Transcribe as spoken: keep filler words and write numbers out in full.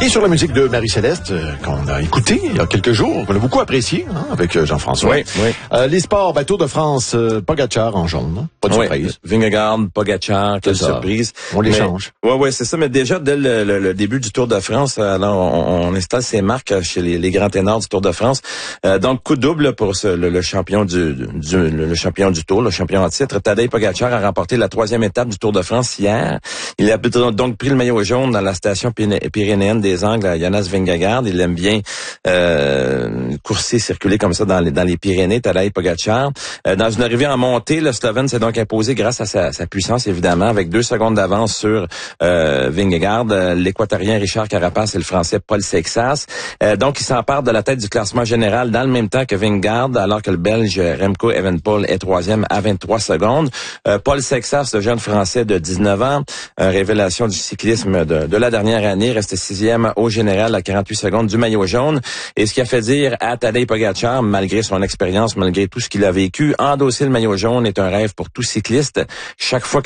Et sur la musique de Marie-Céleste, euh, qu'on a écoutée il y a quelques jours, qu'on a beaucoup apprécié, hein, avec euh, Jean-François. Oui, oui. Euh, les sports, ben, Tour de France, euh, Pogacar en jaune, hein? Pas de oui. surprise. Vingegaard, Pogacar, quelle surprise. On les mais, change. Ouais, ouais, c'est ça. Mais déjà, dès le, le, le début du Tour de France, alors on, on installe ses marques chez les, les grands ténors du Tour de France. Euh, donc, coup double pour ce, le, le champion du, du le, le champion du Tour, le champion en titre. Tadej Pogacar a remporté la troisième étape du Tour de France hier. Il a donc pris le maillot jaune dans la station pyrénéenne des Angles à Jonas Vingegaard. Il aime bien euh, courser, circuler comme ça dans les, dans les Pyrénées, Tadej Pogacar. Euh, dans une arrivée en montée, le Slovène s'est donc imposé grâce à sa, sa puissance, évidemment, avec deux secondes d'avance sur euh, Vingegaard. Euh, L'Équatorien Richard Carapace et le Français Paul Seixas. Euh, donc, il s'empare de la tête du classement général dans le même temps que Vingegaard, alors que le Belge Remco Evenepoel est troisième à vingt-trois secondes. Euh, Paul Seixas, le jeune Français de dix-neuf ans, euh, révélation du cyclisme de, de la dernière année, reste sixième au général à quarante-huit secondes du maillot jaune. Et ce qui a fait dire à Tadej Pogacar, malgré son expérience, malgré tout ce qu'il a vécu, endosser le maillot jaune est un rêve pour tout cycliste. Chaque fois